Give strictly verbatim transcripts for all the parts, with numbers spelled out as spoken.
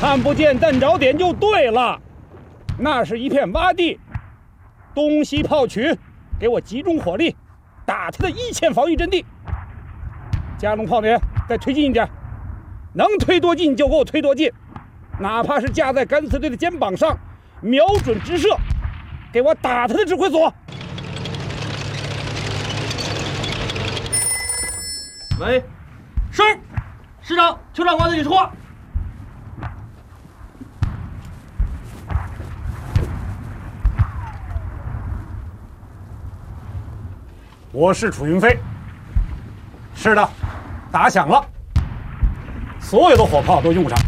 看不见弹着点就对了，那是一片洼地，东西炮群，给我集中火力，打他的一线防御阵地。加农炮员再推进一点，能推多近就给我推多近，哪怕是架在敢死队的肩膀上，瞄准直射，给我打他的指挥所。 喂，是，师长，邱长官的你说话。 我是楚云飞。是的，打响了，所有的火炮都用上。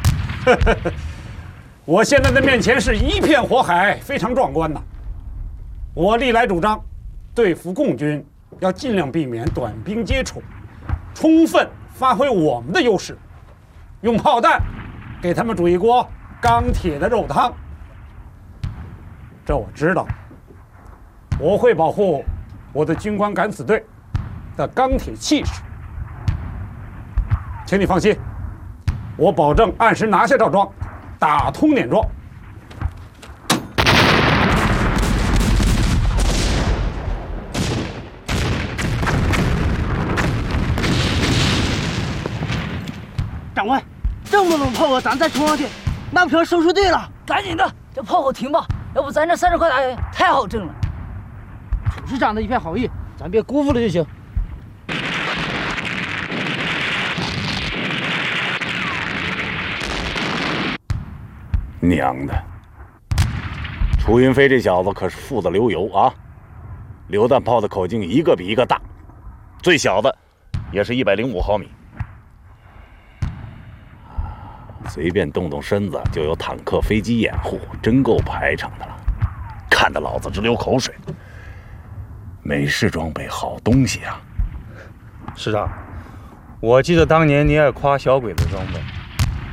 我现在的面前是一片火海，非常壮观呐。我历来主张，对付共军要尽量避免短兵接触，充分发挥我们的优势，用炮弹给他们煮一锅钢铁的肉汤。这我知道，我会保护我的军官敢死队的钢铁气势，请你放心，我保证按时拿下赵庄，打通碾庄。 长官，这么多炮火，咱再冲上去，那不成收拾队了？ 赶紧的，这炮火停吧，要不咱这三十块大元太好挣了。 楚师长的一片好意，咱别辜负了就行。 娘的！楚云飞这小子可是富得流油啊！榴弹炮的口径一个比一个大，最小的也是一百零五毫米，随便动动身子就有坦克、飞机掩护，真够排场的了，看得老子直流口水。美式装备好东西啊！ 师长，我记得当年你也夸小鬼子装备。